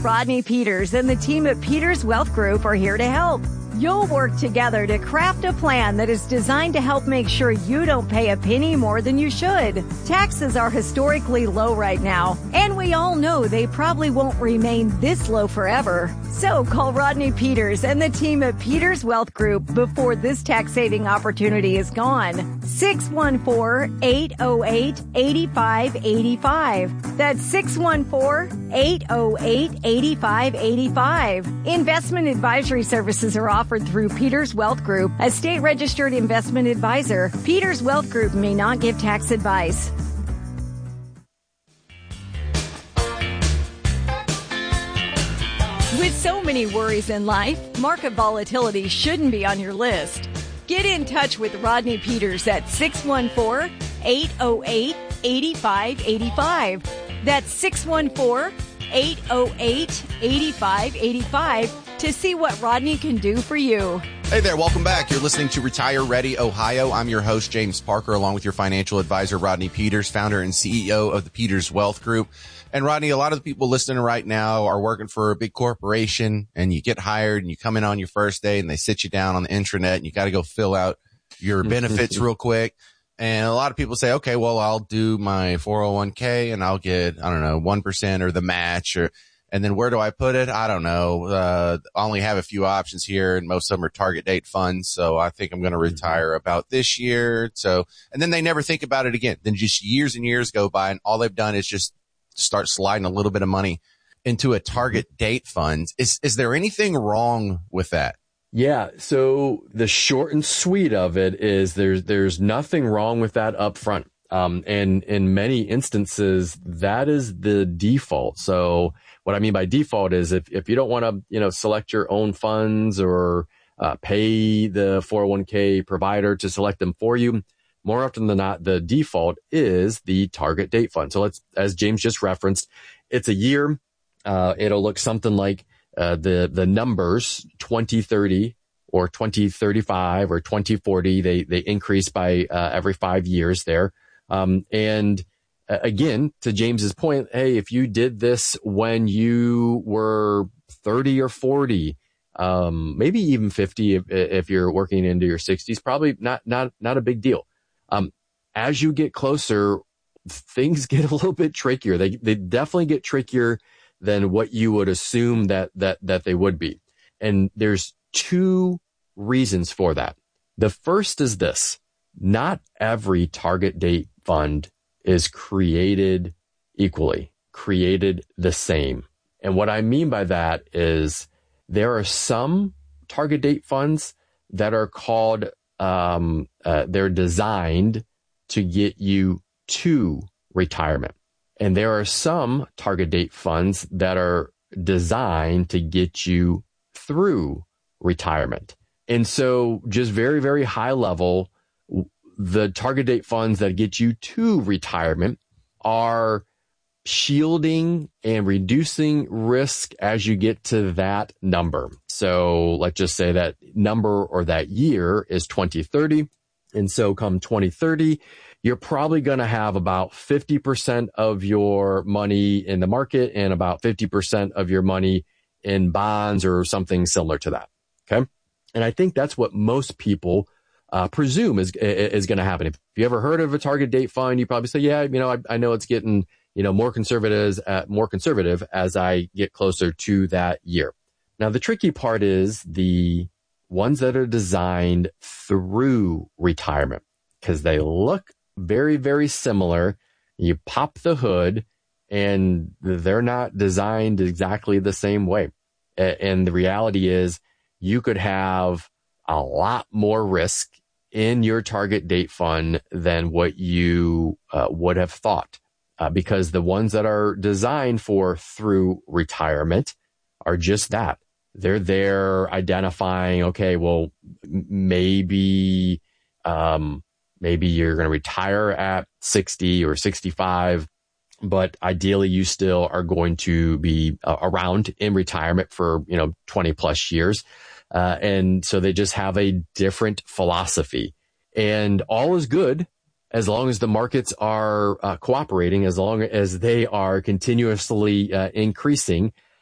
Rodney Peters and the team at Peters Wealth Group are here to help. You'll work together to craft a plan that is designed to help make sure you don't pay a penny more than you should. Taxes are historically low right now, and we all know they probably won't remain this low forever. So call Rodney Peters and the team at Peters Wealth Group before this tax saving opportunity is gone. 614-808-8585. That's 614-808-8585. Investment advisory services are offered through Peters Wealth Group, a state-registered investment advisor. Peters Wealth Group may not give tax advice. With so many worries in life, market volatility shouldn't be on your list. Get in touch with Rodney Peters at 614-808-8585. That's 614-808-8585 to see what Rodney can do for you. Hey there, welcome back. You're listening to Retire Ready Ohio. I'm your host, James Parker, along with your financial advisor, Rodney Peters, founder and CEO of the Peters Wealth Group. And Rodney, a lot of the people listening right now are working for a big corporation, and you get hired and you come in on your first day and they sit you down on the intranet and you got to go fill out your benefits real quick. And a lot of people say, okay, well, I'll do my 401k and I'll get, 1% or the match, and then where do I put it? I don't know. I only have a few options here, and most of them are target date funds. So I think I'm going to retire about this year. So, and then they never think about it again. Then just years and years go by, and all they've done is just start sliding a little bit of money into a target date fund. Is there anything wrong with that? Yeah. So the short and sweet of it is there's nothing wrong with that up front. And in many instances, that is the default. So what I mean by default is if you don't want to, select your own funds or, pay the 401k provider to select them for you, more often than not, the default is the target date fund. So as James just referenced, it's a year. It'll look something like, the numbers 2030 or 2035 or 2040. They increase by, every 5 years there. Again, to James's point, hey, if you did this when you were 30 or 40, maybe even 50, if you're working into your 60s, probably not a big deal. As you get closer, things get a little bit trickier. They definitely get trickier than what you would assume that they would be. And there's two reasons for that. The first is this: not every target date fund is created equally, created the same. And what I mean by that is there are some target date funds that are called, they're designed to get you to retirement. And there are some target date funds that are designed to get you through retirement. And so just very, very high level, the target date funds that get you to retirement are shielding and reducing risk as you get to that number. So let's just say that number or that year is 2030. And so come 2030, you're probably going to have about 50% of your money in the market and about 50% of your money in bonds or something similar to that. Okay. And I think that's what most people presume is going to happen. If you ever heard of a target date fund, you probably say, yeah, I know it's getting, more conservative as I get closer to that year. Now, the tricky part is the ones that are designed through retirement, because they look very, very similar. You pop the hood and they're not designed exactly the same way. And the reality is you could have a lot more risk in your target date fund than what you would have thought, because the ones that are designed for through retirement are just that. They're there identifying, okay, well, maybe you're going to retire at 60 or 65, but ideally you still are going to be around in retirement for, 20 plus years. And so they just have a different philosophy, and all is good as long as the markets are cooperating, as long as they are continuously increasing.